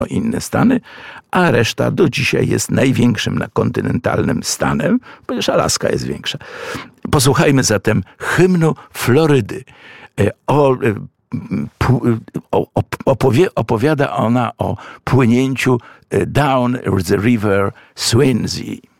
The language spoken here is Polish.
inne stany, a reszta do dzisiaj jest największym kontynentalnym stanem, ponieważ Alaska jest większa. Posłuchajmy zatem hymnu Florydy. Opowiada ona o płynięciu down the river Swansea.